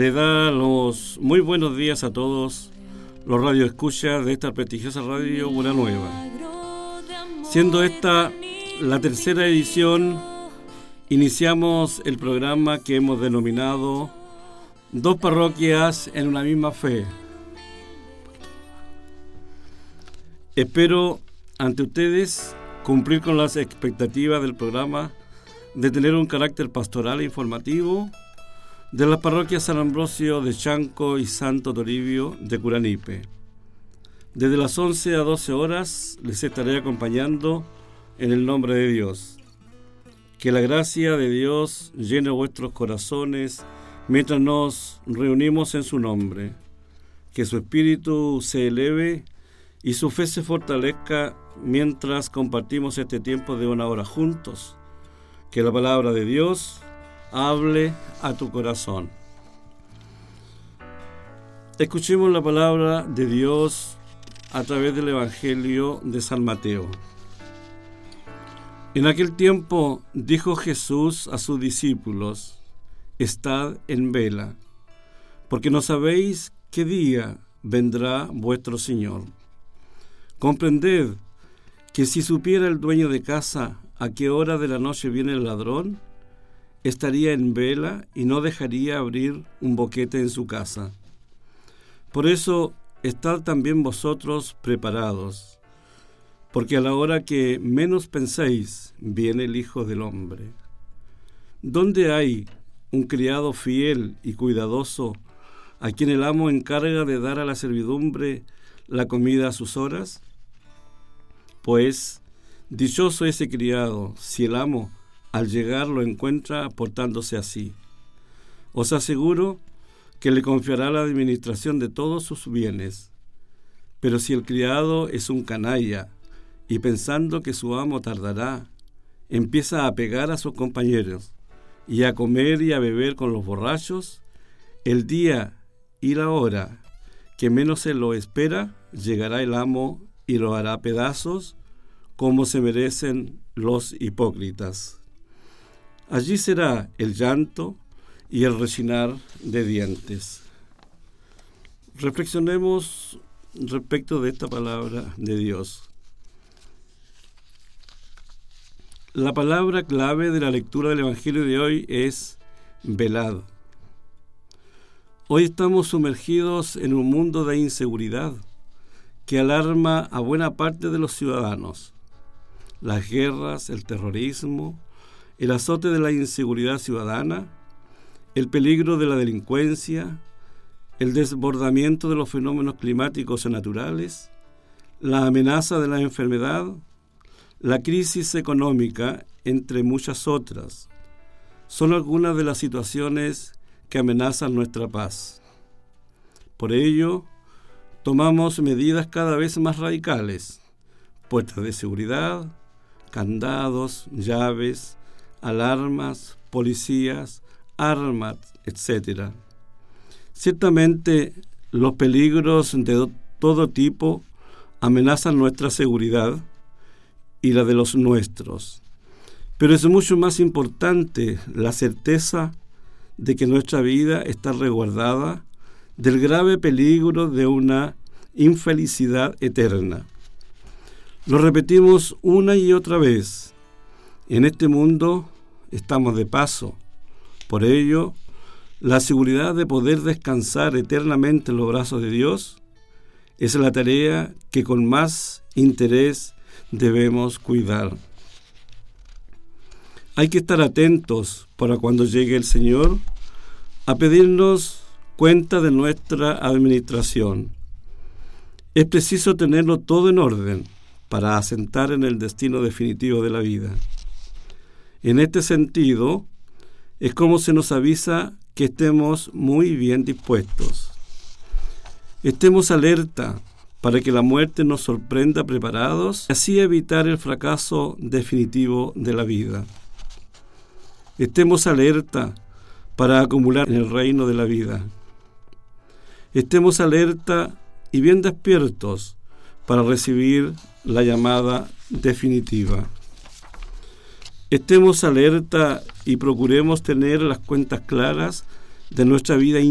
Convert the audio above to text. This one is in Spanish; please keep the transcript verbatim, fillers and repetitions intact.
Le da los muy buenos días a todos los radioescuchas de esta prestigiosa radio Buena Nueva. Siendo esta la tercera edición, iniciamos el programa que hemos denominado Dos parroquias en una misma fe. Espero ante ustedes cumplir con las expectativas del programa de tener un carácter pastoral e informativo de las parroquias San Ambrosio de Chanco y Santo Toribio de Curanipe. Desde las once a doce horas les estaré acompañando en el nombre de Dios. Que la gracia de Dios llene vuestros corazones mientras nos reunimos en su nombre. Que su espíritu se eleve y su fe se fortalezca mientras compartimos este tiempo de una hora juntos. Que la palabra de Dios hable a tu corazón. Escuchemos la palabra de Dios a través del Evangelio de San Mateo. En aquel tiempo dijo Jesús a sus discípulos: Estad en vela, porque no sabéis qué día vendrá vuestro Señor. Comprended que si supiera el dueño de casa a qué hora de la noche viene el ladrón, estaría en vela y no dejaría abrir un boquete en su casa. Por eso, estad también vosotros preparados, porque a la hora que menos penséis, viene el Hijo del Hombre. ¿Dónde hay un criado fiel y cuidadoso a quien el amo encarga de dar a la servidumbre la comida a sus horas? Pues, dichoso ese criado, si el amo al llegar lo encuentra portándose así. Os aseguro que le confiará la administración de todos sus bienes. Pero si el criado es un canalla y pensando que su amo tardará, empieza a pegar a sus compañeros y a comer y a beber con los borrachos, el día y la hora que menos se lo espera, llegará el amo y lo hará pedazos como se merecen los hipócritas. Allí será el llanto y el rechinar de dientes. Reflexionemos respecto de esta palabra de Dios. La palabra clave de la lectura del Evangelio de hoy es velad. Hoy estamos sumergidos en un mundo de inseguridad que alarma a buena parte de los ciudadanos. Las guerras, el terrorismo, el azote de la inseguridad ciudadana, el peligro de la delincuencia, el desbordamiento de los fenómenos climáticos y naturales, la amenaza de la enfermedad, la crisis económica, entre muchas otras, son algunas de las situaciones que amenazan nuestra paz. Por ello, tomamos medidas cada vez más radicales: puertas de seguridad, candados, llaves, alarmas, policías, armas, etcétera. Ciertamente, los peligros de todo tipo amenazan nuestra seguridad y la de los nuestros. Pero es mucho más importante la certeza de que nuestra vida está resguardada del grave peligro de una infelicidad eterna. Lo repetimos una y otra vez. En este mundo estamos de paso. Por ello, la seguridad de poder descansar eternamente en los brazos de Dios es la tarea que con más interés debemos cuidar. Hay que estar atentos para cuando llegue el Señor a pedirnos cuenta de nuestra administración. Es preciso tenerlo todo en orden para asentar en el destino definitivo de la vida. En este sentido, es como se nos avisa que estemos muy bien dispuestos. Estemos alerta para que la muerte nos sorprenda preparados y así evitar el fracaso definitivo de la vida. Estemos alerta para acumular en el reino de la vida. Estemos alerta y bien despiertos para recibir la llamada definitiva. Estemos alerta y procuremos tener las cuentas claras de nuestra vida